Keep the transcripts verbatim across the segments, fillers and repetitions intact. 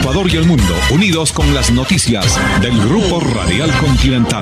Ecuador y el mundo, unidos con las noticias del Grupo Radial Continental.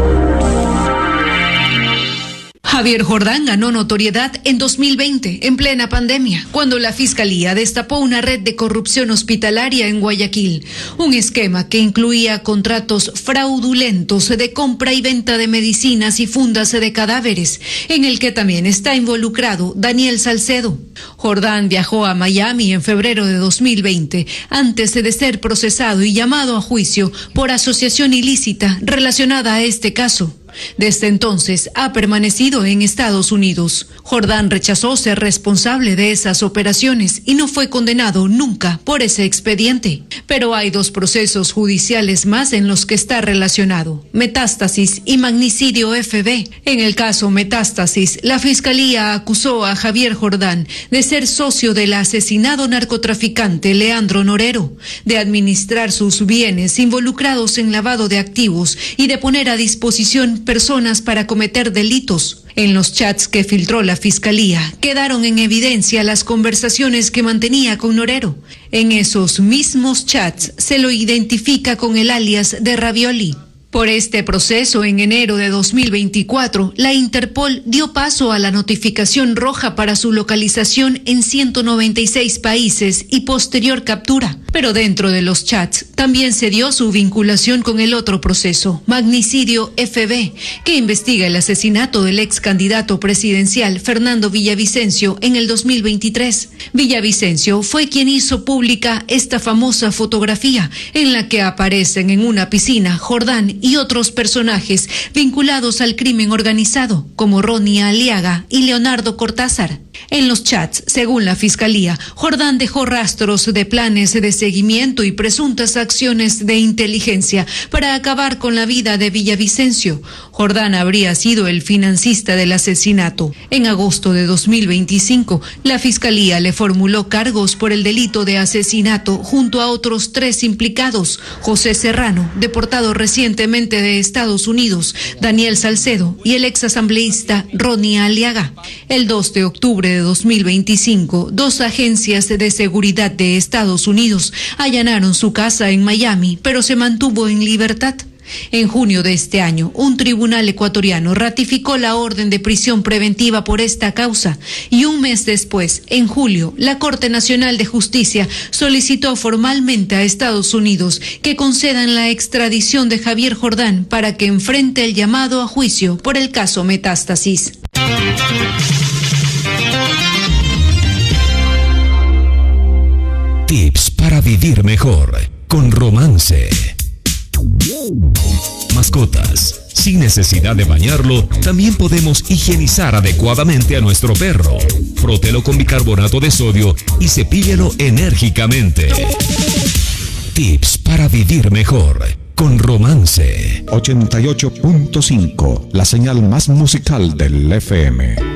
Javier Jordán ganó notoriedad en dos mil veinte, en plena pandemia, cuando la Fiscalía destapó una red de corrupción hospitalaria en Guayaquil, un esquema que incluía contratos fraudulentos de compra y venta de medicinas y fundas de cadáveres, en el que también está involucrado Daniel Salcedo. Jordán viajó a Miami en febrero de dos mil veinte, antes de ser procesado y llamado a juicio por asociación ilícita relacionada a este caso. Desde entonces ha permanecido en Estados Unidos. Jordán rechazó ser responsable de esas operaciones y no fue condenado nunca por ese expediente. Pero hay dos procesos judiciales más en los que está relacionado: Metástasis y Magnicidio F B. En el caso Metástasis, la Fiscalía acusó a Javier Jordán de ser socio del asesinado narcotraficante Leandro Norero, de administrar sus bienes involucrados en lavado de activos y de poner a disposición personas para cometer delitos. En los chats que filtró la Fiscalía quedaron en evidencia las conversaciones que mantenía con Norero. En esos mismos chats se lo identifica con el alias de Ravioli. Por este proceso, en enero de dos mil veinticuatro, la Interpol dio paso a la notificación roja para su localización en ciento noventa y seis países y posterior captura. Pero dentro de los chats también se dio su vinculación con el otro proceso, Magnicidio F B, que investiga el asesinato del ex candidato presidencial Fernando Villavicencio en el dos mil veintitrés. Villavicencio fue quien hizo pública esta famosa fotografía en la que aparecen en una piscina Jordán y otros personajes vinculados al crimen organizado, como Ronnie Aliaga y Leonardo Cortázar. En los chats, según la Fiscalía, Jordán dejó rastros de planes de seguimiento y presuntas acciones de inteligencia para acabar con la vida de Villavicencio. Jordán habría sido el financista del asesinato. En agosto de dos mil veinticinco, la Fiscalía le formuló cargos por el delito de asesinato junto a otros tres implicados: José Serrano, deportado recientemente de Estados Unidos, Daniel Salcedo y el exasambleísta Ronnie Aliaga. El dos de octubre de dos mil veinticinco, dos agencias de seguridad de Estados Unidos allanaron su casa en Miami, pero se mantuvo en libertad. En junio de este año, un tribunal ecuatoriano ratificó la orden de prisión preventiva por esta causa y un mes después, en julio, la Corte Nacional de Justicia solicitó formalmente a Estados Unidos que concedan la extradición de Javier Jordán para que enfrente el llamado a juicio por el caso Metástasis. Tips para vivir mejor con Romance. Mascotas. Sin necesidad de bañarlo, también podemos higienizar adecuadamente a nuestro perro. Frótelo con bicarbonato de sodio y cepíllelo enérgicamente. Tips para vivir mejor con Romance. ochenta y ocho punto cinco, la señal más musical del F M.